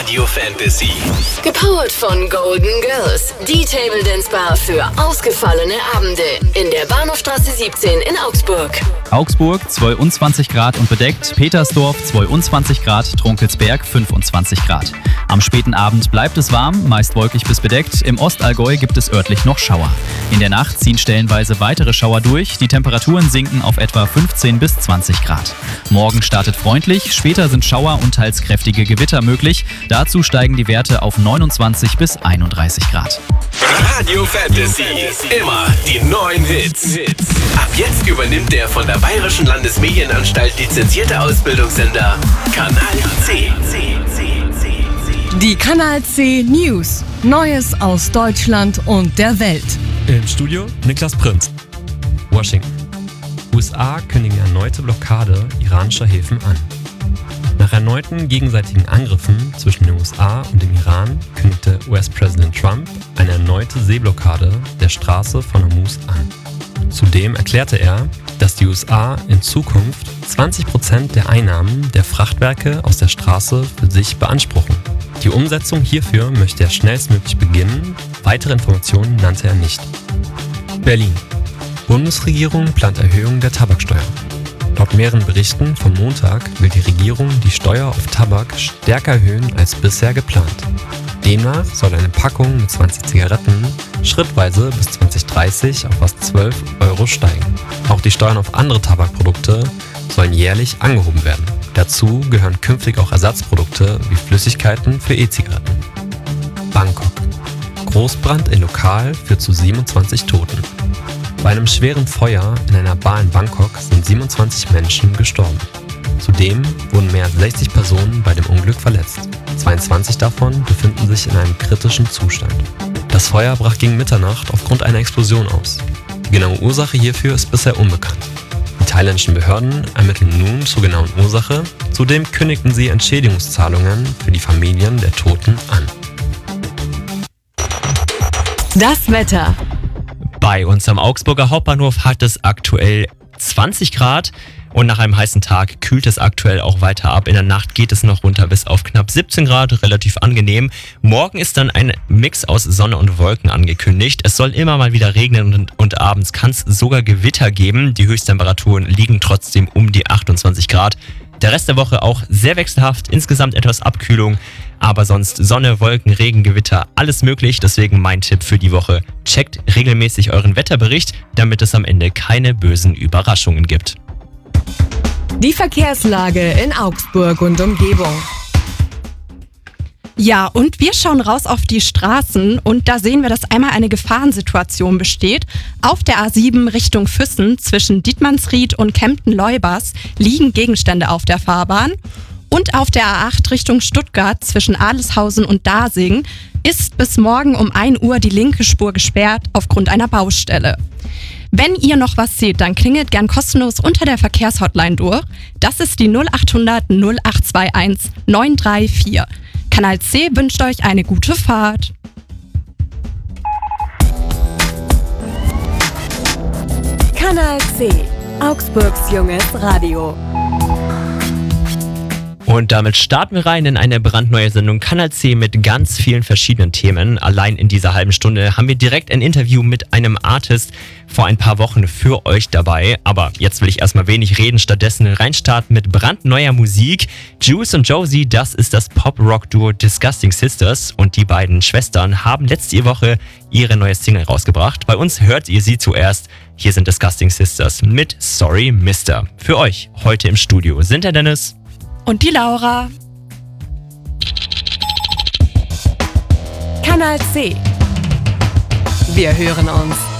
Radio Fantasy. Gepowert von Golden Girls, die Table Dance Bar für ausgefallene Abende in der Bahnhofstraße 17 in Augsburg. Augsburg 22 Grad und bedeckt, Petersdorf 22 Grad, Trunkelsberg 25 Grad. Am späten Abend bleibt es warm, meist wolkig bis bedeckt. Im Ostallgäu gibt es örtlich noch Schauer. In der Nacht ziehen stellenweise weitere Schauer durch. Die Temperaturen sinken auf etwa 15 bis 20 Grad. Morgen startet freundlich, später sind Schauer und teils kräftige Gewitter möglich. Dazu steigen die Werte auf 29 bis 31 Grad. Radio Fantasy. Immer die neuen Hits. Ab jetzt übernimmt der von der Bayerischen Landesmedienanstalt lizenzierte Ausbildungssender Kanal C. Die Kanal C News. Neues aus Deutschland und der Welt. Im Studio Niklas Prinz. Washington. USA kündigen erneute Blockade iranischer Häfen an. Nach erneuten gegenseitigen Angriffen zwischen den USA und dem Iran kündigte US-Präsident Trump eine erneute Seeblockade der Straße von Hormuz an. Zudem erklärte er, dass die USA in Zukunft 20% der Einnahmen der Frachtwerke aus der Straße für sich beanspruchen. Die Umsetzung hierfür möchte er schnellstmöglich beginnen, weitere Informationen nannte er nicht. Berlin. Bundesregierung plant Erhöhung der Tabaksteuer. Laut mehreren Berichten vom Montag will die Regierung die Steuer auf Tabak stärker erhöhen als bisher geplant. Demnach soll eine Packung mit 20 Zigaretten schrittweise bis 2030 auf fast 12 Euro steigen. Auch die Steuern auf andere Tabakprodukte sollen jährlich angehoben werden. Dazu gehören künftig auch Ersatzprodukte wie Flüssigkeiten für E-Zigaretten. Bangkok. Großbrand in Lokal führt zu 27 Toten. Bei einem schweren Feuer in einer Bar in Bangkok sind 27 Menschen gestorben. Zudem wurden mehr als 60 Personen bei dem Unglück verletzt. 22 davon befinden sich in einem kritischen Zustand. Das Feuer brach gegen Mitternacht aufgrund einer Explosion aus. Die genaue Ursache hierfür ist bisher unbekannt. Die thailändischen Behörden ermitteln nun zur genauen Ursache. Zudem kündigten sie Entschädigungszahlungen für die Familien der Toten an. Das Wetter. Bei uns am Augsburger Hauptbahnhof hat es aktuell 20 Grad und nach einem heißen Tag kühlt es aktuell auch weiter ab. In der Nacht geht es noch runter bis auf knapp 17 Grad, relativ angenehm. Morgen ist dann ein Mix aus Sonne und Wolken angekündigt. Es soll immer mal wieder regnen und abends kann es sogar Gewitter geben. Die Höchsttemperaturen liegen trotzdem um die 28 Grad. Der Rest der Woche auch sehr wechselhaft, insgesamt etwas Abkühlung, aber sonst Sonne, Wolken, Regen, Gewitter, alles möglich. Deswegen mein Tipp für die Woche: checkt regelmäßig euren Wetterbericht, damit es am Ende keine bösen Überraschungen gibt. Die Verkehrslage in Augsburg und Umgebung. Ja, und wir schauen raus auf die Straßen und da sehen wir, dass einmal eine Gefahrensituation besteht. Auf der A7 Richtung Füssen zwischen Dietmannsried und Kempten-Leubers liegen Gegenstände auf der Fahrbahn. Und auf der A8 Richtung Stuttgart zwischen Adelshausen und Dasing ist bis morgen um 1 Uhr die linke Spur gesperrt aufgrund einer Baustelle. Wenn ihr noch was seht, dann klingelt gern kostenlos unter der Verkehrshotline durch. Das ist die 0800 0821 934. Kanal C wünscht euch eine gute Fahrt. Kanal C, Augsburgs junges Radio. Und damit starten wir rein in eine brandneue Sendung Kanal C mit ganz vielen verschiedenen Themen. Allein in dieser halben Stunde haben wir direkt ein Interview mit einem Artist vor ein paar Wochen für euch dabei. Aber jetzt will ich erstmal wenig reden, stattdessen reinstarten mit brandneuer Musik. Juice und Josie, das ist das Pop-Rock-Duo Disgusting Sisters. Und die beiden Schwestern haben letzte Woche ihre neue Single rausgebracht. Bei uns hört ihr sie zuerst. Hier sind Disgusting Sisters mit Sorry Mister. Für euch heute im Studio sind der Dennis und die Laura. Kanal C. Wir hören uns.